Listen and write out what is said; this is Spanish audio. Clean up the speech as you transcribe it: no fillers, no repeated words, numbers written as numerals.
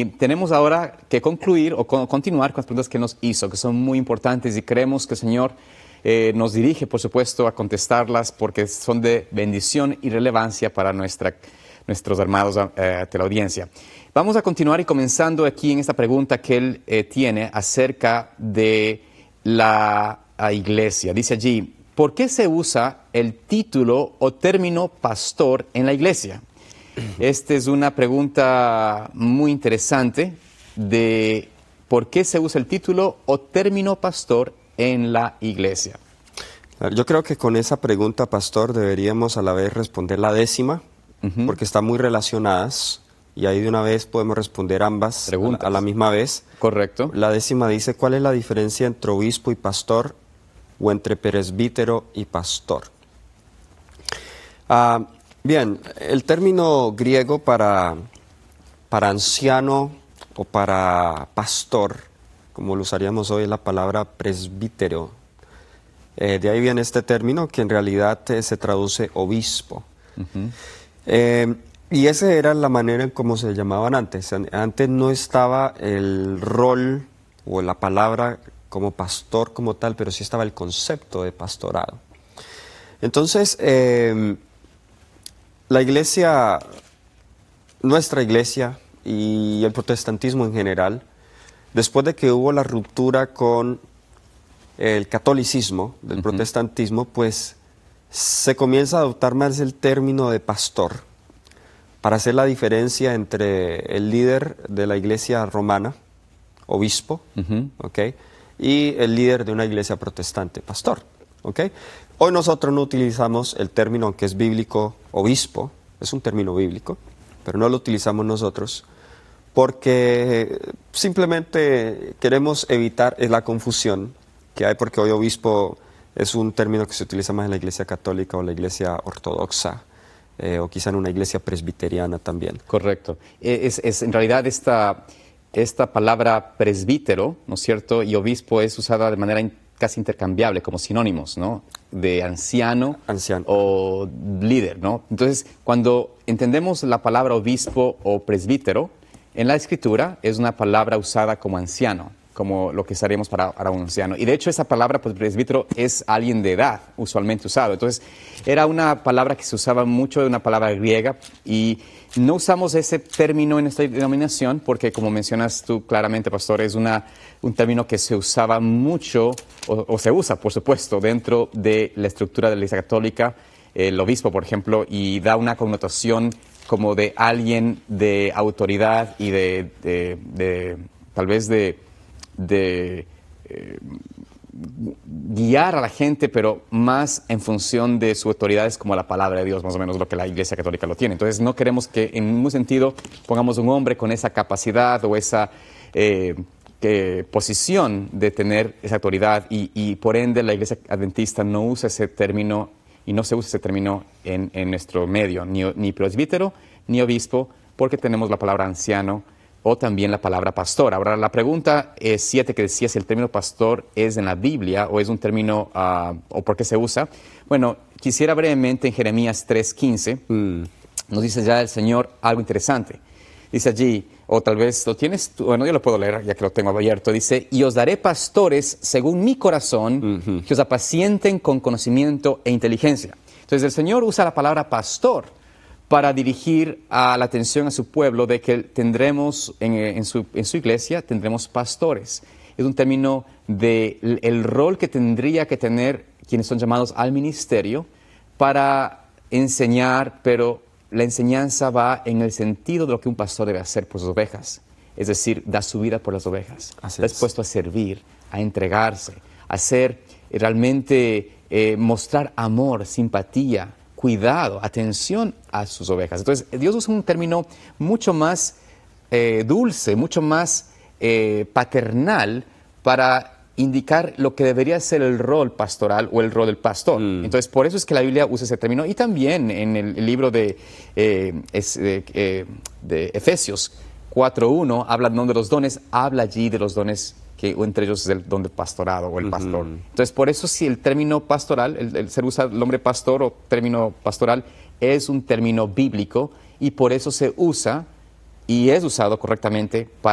Y tenemos ahora que concluir o continuar con las preguntas que nos hizo, que son muy importantes y creemos que el Señor nos dirige, por supuesto, a contestarlas porque son de bendición y relevancia para nuestros hermanos de la audiencia. Vamos a continuar y comenzando aquí en esta pregunta que él tiene acerca de la iglesia. Dice allí, ¿por qué se usa el título o término pastor en la iglesia? Esta es una pregunta muy interesante de por qué se usa el título o término pastor en la iglesia. Yo creo que con esa pregunta, pastor, deberíamos a la vez responder la décima, porque están muy relacionadas, y ahí de una vez podemos responder ambas a la misma vez. Correcto. La décima dice, ¿cuál es la diferencia entre obispo y pastor o entre presbítero y pastor? Bien, el término griego para anciano o para pastor, como lo usaríamos hoy, es la palabra presbítero. De ahí viene este término que en realidad se traduce obispo. Y esa era la manera en cómo se llamaban antes. Antes no estaba el rol o la palabra como pastor como tal, pero sí estaba el concepto de pastorado. Entonces, la iglesia, nuestra iglesia y el protestantismo en general, después de que hubo la ruptura con el catolicismo del protestantismo, pues se comienza a adoptar más el término de pastor para hacer la diferencia entre el líder de la iglesia romana, obispo, ¿okay? Y el líder de una iglesia protestante, pastor. ¿Okay? Hoy nosotros no utilizamos el término, aunque es bíblico, obispo, es un término bíblico, pero no lo utilizamos nosotros porque simplemente queremos evitar la confusión que hay, porque hoy obispo es un término que se utiliza más en la iglesia católica o la iglesia ortodoxa, o quizá en una iglesia presbiteriana también. Correcto. En realidad esta palabra presbítero, ¿no es cierto?, y obispo es usada de manera casi intercambiable, como sinónimos, ¿no?, de anciano o líder, ¿no? Entonces, cuando entendemos la palabra obispo o presbítero, en la Escritura es una palabra usada como anciano, como lo que usaríamos para un anciano. Y de hecho esa palabra, pues, presbítero, es alguien de edad, usualmente usado. Entonces, era una palabra que se usaba mucho, una palabra griega, y no usamos ese término en esta denominación porque, como mencionas tú claramente, pastor, es un término que se usaba mucho, o se usa, por supuesto, dentro de la estructura de la Iglesia Católica, el obispo, por ejemplo, y da una connotación como de alguien de autoridad y tal vez de guiar a la gente, pero más en función de su autoridad, es como la palabra de Dios, más o menos lo que la Iglesia Católica lo tiene. Entonces no queremos que en ningún sentido pongamos un hombre con esa capacidad o esa posición de tener esa autoridad, y por ende la Iglesia Adventista no usa ese término y no se usa ese término en nuestro medio, ni presbítero ni obispo, porque tenemos la palabra anciano o también la palabra pastor. Ahora, la pregunta 7 que decía si el término pastor es en la Biblia o es un término, o por qué se usa. Bueno, quisiera brevemente en Jeremías 3:15, nos dice ya el Señor algo interesante. Dice allí, o tal vez lo tienes, bueno, yo lo puedo leer ya que lo tengo abierto. Dice, y os daré pastores según mi corazón, que os apacienten con conocimiento e inteligencia. Entonces el Señor usa la palabra pastor para dirigir a la atención a su pueblo de que tendremos en su iglesia, tendremos pastores. Es un término del rol que tendría que tener quienes son llamados al ministerio para enseñar, pero la enseñanza va en el sentido de lo que un pastor debe hacer por sus ovejas. Es decir, da su vida por las ovejas. Está dispuesto a servir, a entregarse, a hacer realmente, mostrar amor, simpatía, cuidado, atención a sus ovejas. Entonces, Dios usa un término mucho más dulce, mucho más paternal para indicar lo que debería ser el rol pastoral o el rol del pastor. Entonces, por eso es que la Biblia usa ese término. Y también en el libro de Efesios 4:1 habla de los dones, habla allí de los dones, que entre ellos es el don de pastorado o el pastor. Entonces, por eso si el término pastoral, el ser usa el nombre pastor o término pastoral, es un término bíblico, y por eso se usa y es usado correctamente para